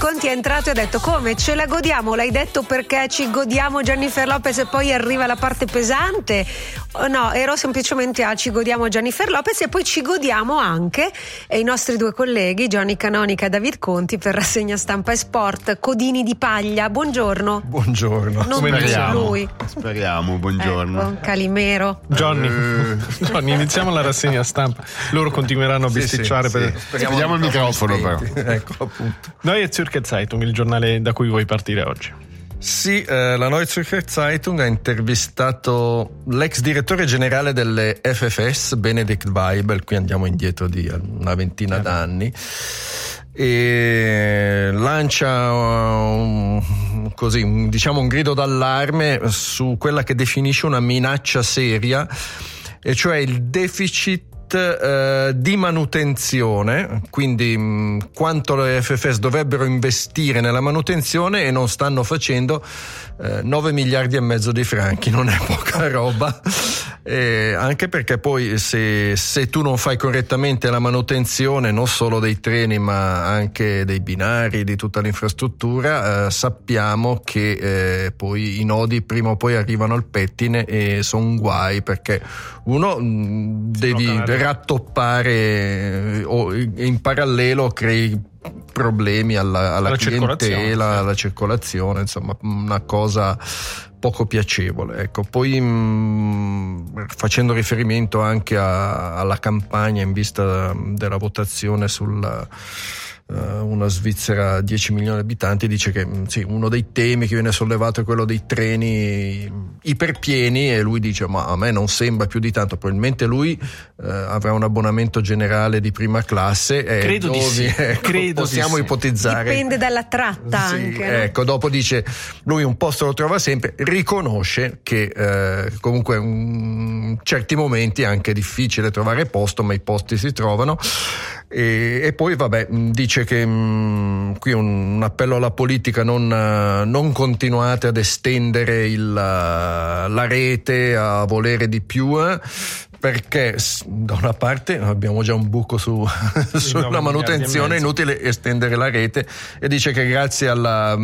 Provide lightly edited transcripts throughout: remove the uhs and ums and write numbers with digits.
Conti è entrato e ha detto: come ce la godiamo? L'hai detto perché ci godiamo Jennifer Lopez e poi arriva la parte pesante? No, ero semplicemente ci godiamo Jennifer Lopez e poi ci godiamo anche i nostri due colleghi Johnny Canonica e David Conti per Rassegna Stampa e Sport. Codini di paglia, buongiorno. Buongiorno. Non lui. Speriamo, buongiorno. Ecco, Calimero. Johnny, iniziamo la rassegna stampa. Loro continueranno a bisticciare. Speriamo il microfono però. Ecco, appunto. Neue Zürcher Zeitung, il giornale da cui vuoi partire oggi. Sì, la Neue Zürcher Zeitung ha intervistato l'ex direttore generale delle FFS, Benedikt Weibel, qui andiamo indietro di una ventina d'anni, e lancia un grido d'allarme su quella che definisce una minaccia seria, e cioè il deficit di manutenzione, quindi quanto le FFS dovrebbero investire nella manutenzione e non stanno facendo. 9 miliardi e mezzo di franchi non è poca roba, anche perché poi se tu non fai correttamente la manutenzione non solo dei treni ma anche dei binari, di tutta l'infrastruttura, sappiamo che poi i nodi prima o poi arrivano al pettine e sono guai, perché uno devi rattoppare o in parallelo crei problemi alla clientela, alla circolazione, insomma una cosa poco piacevole. Ecco, poi facendo riferimento anche alla campagna in vista della votazione sulla una Svizzera a 10 milioni di abitanti, dice che sì, uno dei temi che viene sollevato è quello dei treni iperpieni, e lui dice: ma a me non sembra più di tanto. Probabilmente lui avrà un abbonamento generale di prima classe, credo di sì. Possiamo ipotizzare, dipende dalla tratta, sì, anche, no? Ecco, dopo dice lui un posto lo trova sempre, riconosce che comunque in certi momenti è anche difficile trovare posto, ma i posti si trovano. E poi dice che qui un appello alla politica: non continuate ad estendere la rete, a volere di più, perché da una parte abbiamo già un buco sulla manutenzione, è inutile estendere la rete, e dice che grazie alla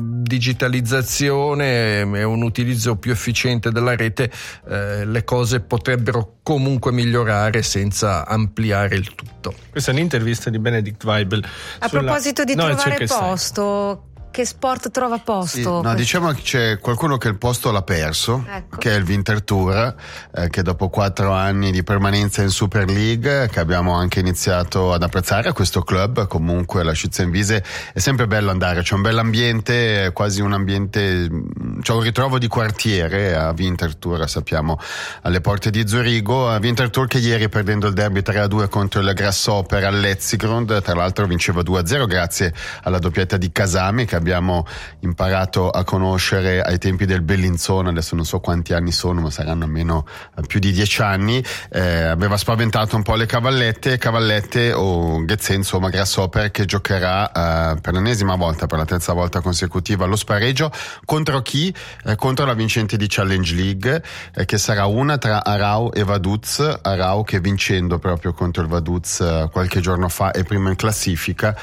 digitalizzazione e un utilizzo più efficiente della rete le cose potrebbero comunque migliorare senza ampliare il tutto. Questa è un'intervista di Benedikt Weibel. A proposito di trovare posto, che sport trova posto? Sì, no, diciamo che c'è qualcuno che il posto l'ha perso, ecco, che è il Winterthur, che dopo 4 anni di permanenza in Super League, che abbiamo anche iniziato ad apprezzare a questo club. Comunque la Schützenwiese è sempre bello andare, c'è un bell'ambiente, quasi un ambiente, c'è un ritrovo di quartiere a Winterthur, sappiamo, alle porte di Zurigo. A Winterthur che ieri, perdendo il derby 3-2 contro il Grasshopper all'Etzigrund, tra l'altro vinceva 2-0 grazie alla doppietta di Kasami, che abbiamo imparato a conoscere ai tempi del Bellinzona, adesso non so quanti anni sono, ma saranno almeno più di 10 anni. Aveva spaventato un po' le cavallette o Ghezzé, insomma Grasshopper, che giocherà per l'ennesima volta, per la 3ª volta consecutiva, allo spareggio. Contro chi? Contro la vincente di Challenge League, che sarà una tra Aarau e Vaduz. Aarau che, vincendo proprio contro il Vaduz qualche giorno fa, è prima in classifica,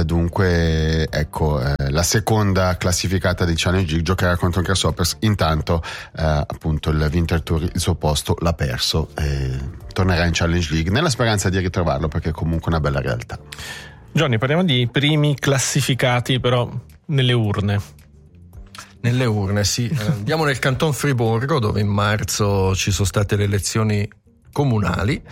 dunque ecco, la seconda classificata di Challenge League giocherà contro il Grasshoppers. Intanto appunto il Winterthur il suo posto l'ha perso, tornerà in Challenge League nella speranza di ritrovarlo, perché è comunque una bella realtà. Johnny, parliamo di primi classificati però nelle urne. Nelle urne, sì. Andiamo nel Canton Friburgo, dove in marzo ci sono state le elezioni comunali.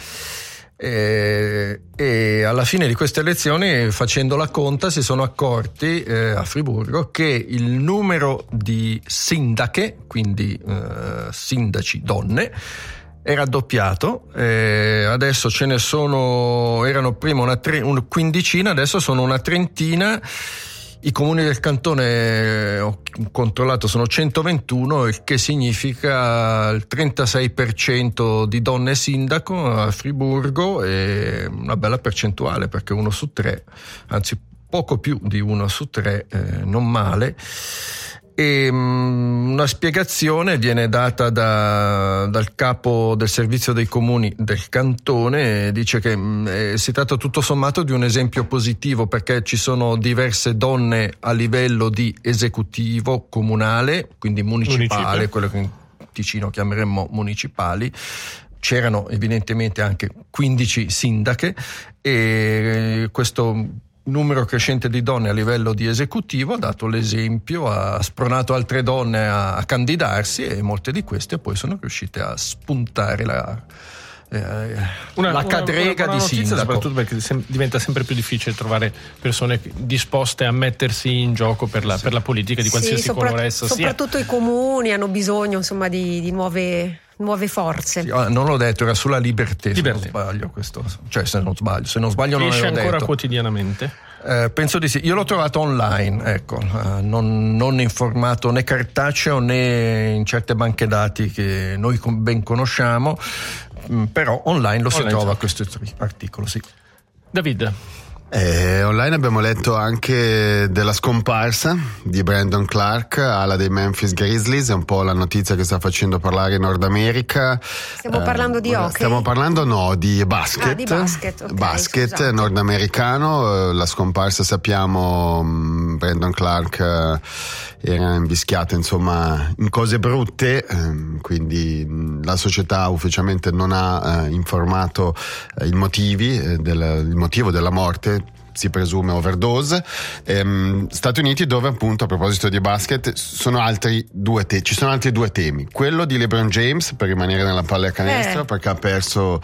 E alla fine di queste elezioni, facendo la conta, si sono accorti a Friburgo che il numero di sindache, quindi sindaci donne, è raddoppiato. Adesso ce ne sono, erano prima una quindicina, adesso sono una trentina. I comuni del cantone ho controllato sono 121, il che significa il 36% di donne sindaco a Friburgo, e una bella percentuale, perché 1 su 3, anzi poco più di 1 su 3, non male. e una spiegazione viene data dal capo del servizio dei comuni del cantone. Dice che si tratta tutto sommato di un esempio positivo, perché ci sono diverse donne a livello di esecutivo comunale, quindi municipale, quello che in Ticino chiameremmo municipali. C'erano evidentemente anche 15 sindache, e questo numero crescente di donne a livello di esecutivo ha dato l'esempio, ha spronato altre donne a candidarsi, e molte di queste poi sono riuscite a spuntare la cadrega di sindaco. Soprattutto perché diventa sempre più difficile trovare persone disposte a mettersi in gioco per la politica di qualsiasi colore essa sia. Soprattutto i comuni hanno bisogno, insomma, di nuove forze. Sì, non l'ho detto, era sulla Liberté. Se non sbaglio, questo, cioè se non sbaglio non esce l'ho ancora detto. Quotidianamente? Penso di sì. Io l'ho trovato online, ecco, non in formato né cartaceo né in certe banche dati che noi ben conosciamo, però online si trova questo articolo, sì. David. Online abbiamo letto anche della scomparsa di Brandon Clark, ala dei Memphis Grizzlies. È un po' la notizia che sta facendo parlare in Nord America. Stiamo parlando di hockey? Stiamo parlando di basket. Di basket, okay, basket scusate. Nordamericano. La scomparsa, sappiamo, Brandon Clark era invischiato insomma in cose brutte, quindi la società ufficialmente non ha informato il motivo della morte. Si presume overdose. Stati Uniti, dove appunto, a proposito di basket, ci sono altri due temi. Quello di LeBron James, per rimanere nella pallacanestro, perché ha perso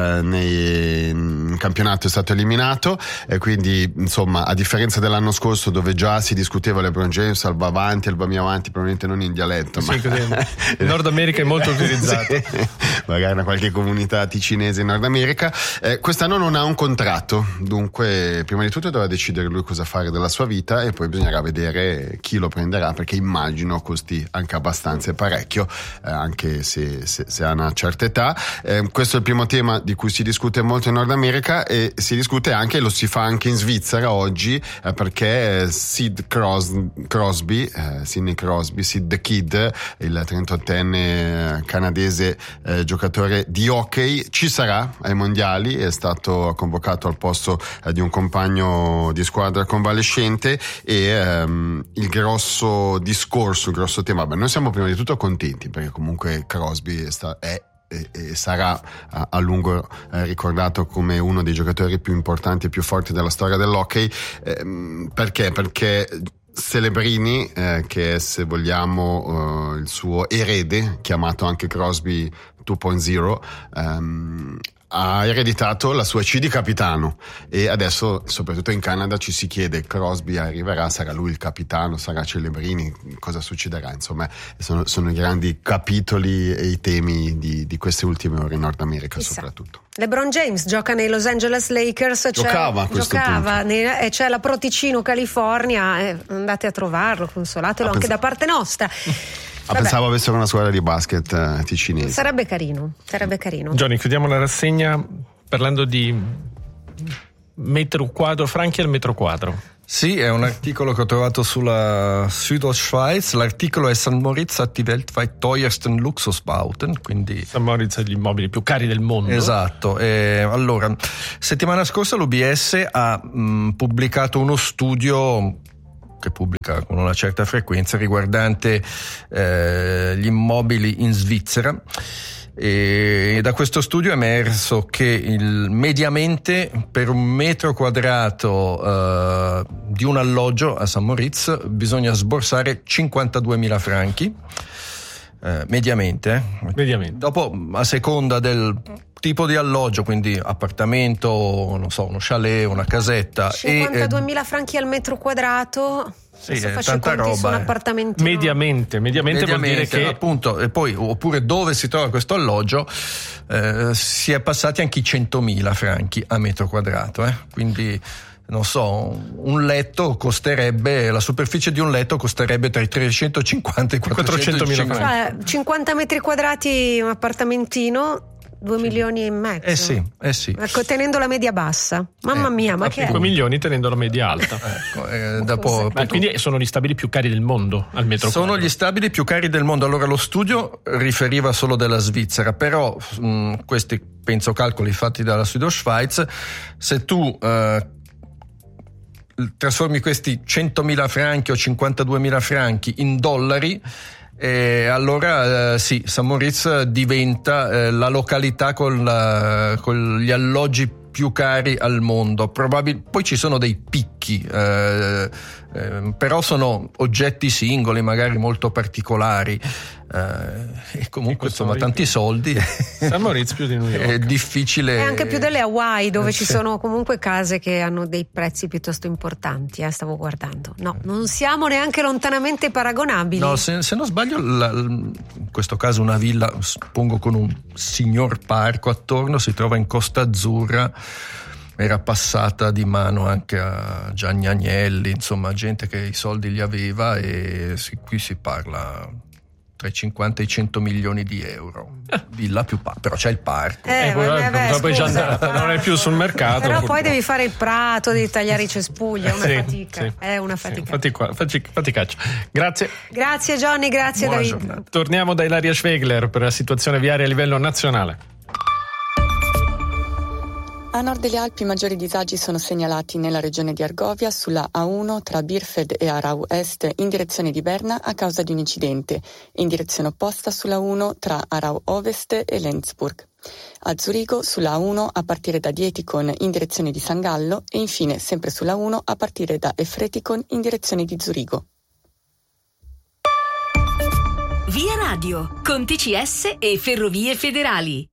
in campionato, è stato eliminato, e quindi insomma, a differenza dell'anno scorso dove già si discuteva LeBron James al va avanti, probabilmente non in dialetto, sì, ma in Nord America è molto utilizzato. Sì, magari in qualche comunità ticinese in Nord America. Quest'anno non ha un contratto, dunque prima di tutto doveva decidere lui cosa fare della sua vita, e poi bisognerà vedere chi lo prenderà, perché immagino costi anche abbastanza e parecchio, anche se ha una certa età. Questo è il primo tema di cui si discute molto in Nord America, e si discute anche, lo si fa anche in Svizzera oggi, perché Sid Crosby, Sid the Kid, il 38enne canadese giocatore di hockey, ci sarà ai mondiali. È stato convocato al posto di un compagno di squadra convalescente, e il grosso tema, noi siamo prima di tutto contenti, perché comunque Crosby è e sarà a lungo ricordato come uno dei giocatori più importanti e più forti della storia dell'hockey. Perché Celebrini, che è, se vogliamo, il suo erede, chiamato anche Crosby 2.0, ha ereditato la sua C di capitano, e adesso soprattutto in Canada ci si chiede: Crosby arriverà, sarà lui il capitano, sarà Celebrini, cosa succederà? Insomma, sono i grandi capitoli e i temi di queste ultime ore in Nord America. Chissà. Soprattutto LeBron James gioca nei Los Angeles Lakers, giocava e c'è la Pro Ticino California, andate a trovarlo, consolatelo anche da parte nostra. Pensavo avessero una squadra di basket ticinese. Sarebbe carino. Johnny, chiudiamo la rassegna parlando di metro quadro, franchi al metro quadro. Sì, è un articolo che ho trovato sulla Südostschweiz. L'articolo è: St. Moritz hat die weltweit teuersten Luxusbauten, quindi St. Moritz ha gli immobili più cari del mondo. Esatto. Allora, settimana scorsa l'UBS ha pubblicato uno studio che pubblica con una certa frequenza riguardante gli immobili in Svizzera, e da questo studio è emerso che mediamente per un metro quadrato di un alloggio a St. Moritz bisogna sborsare 52.000 franchi, mediamente. Dopo, a seconda del tipo di alloggio, quindi appartamento, non so, uno chalet, una casetta. 52.000 franchi al metro quadrato. Sì, è tanta roba. Un appartamentino. Mediamente vuol dire che, appunto, e poi, oppure dove si trova questo alloggio, si è passati anche i 100.000 franchi a metro quadrato, quindi non so, la superficie di un letto costerebbe tra i 350 e i 400.000 franchi. Cioè, 50 metri quadrati un appartamentino, 2 milioni e mezzo. Sì. Ecco, tenendo la media bassa. Mamma mia, ma che 5 milioni tenendo la media alta. Quindi sono gli stabili più cari del mondo al metro quadro. Sono gli stabili più cari del mondo. Allora, lo studio riferiva solo della Svizzera, però questi penso calcoli fatti dalla Südostschweiz, se tu trasformi questi 100.000 franchi o 52.000 franchi in dollari, allora sì, St. Moritz diventa la località con gli alloggi più cari al mondo. Poi ci sono dei picchi, però sono oggetti singoli, magari molto particolari, e comunque insomma tanti soldi. St. Moritz più di New York. È difficile. E anche più delle Hawaii, dove ci sono comunque case che hanno dei prezzi piuttosto importanti. Stavo guardando. No, non siamo neanche lontanamente paragonabili. No, se non sbaglio, in questo caso una villa, suppongo con un signor parco attorno, si trova in Costa Azzurra. Era passata di mano anche a Gianni Agnelli, insomma gente che i soldi li aveva, e qui si parla tra i 50 e i 100 milioni di euro. Villa più però c'è il parco. Poi già non è più sul mercato. Però poi devi fare il prato, devi tagliare i cespugli, è una fatica. Sì. È una fatica. Faticaccia. Grazie. Grazie Johnny, grazie Buona David. giornata. Torniamo da Ilaria Schwegler per la situazione viaria a livello nazionale. A nord delle Alpi i maggiori disagi sono segnalati nella regione di Argovia sulla A1 tra Birfed e Arau Est in direzione di Berna a causa di un incidente, e in direzione opposta sulla 1 tra Arau Ovest e Lenzburg. A Zurigo sulla A1 a partire da Dietikon in direzione di San Gallo, e infine sempre sulla 1 a partire da Efretikon in direzione di Zurigo. Via Radio con TCS e Ferrovie Federali.